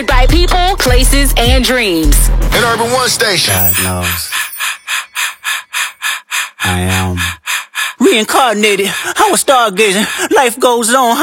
By people, places, and dreams. An Urban One station. God knows. I am reincarnated. I was stargazing. Life goes on.